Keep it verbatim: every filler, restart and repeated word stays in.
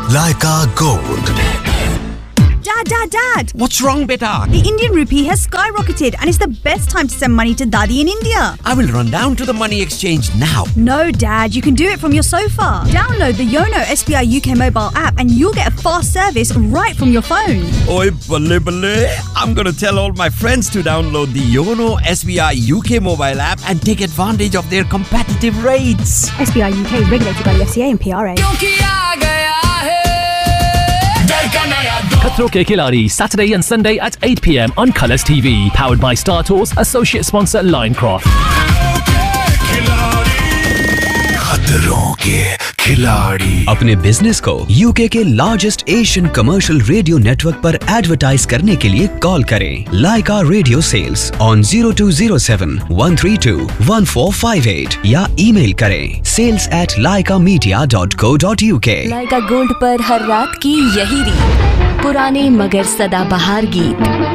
Laika Gold. Dad, Dad, Dad! What's wrong, beta? The Indian rupee has skyrocketed and it's the best time to send money to Dadi in India. I will run down to the money exchange now. No, Dad, you can do it from your sofa. Download the Yono S B I U K mobile app and you'll get a fast service right from your phone. Oi, balle balle. I'm gonna tell all my friends to download the Yono S B I U K mobile app and take advantage of their competitive rates. S B I U K regulated by the F C A and P R A. Khatron Ke Khiladi, Saturday and Sunday at eight p m on Colours T V. Powered by Star Tours, associate sponsor Linecroft. खतरों के खिलाड़ी अपने business को UK के largest Asian commercial radio network पर advertise करने के लिए कॉल करें लाइका radio sales on zero to zero seven one three to one four five eight या ईमेल करें सेल्स एट लाइका media dot co dot UK. लाइका gold पर हर रात की यही रीत, पुराने मगर सदाबहार गीत।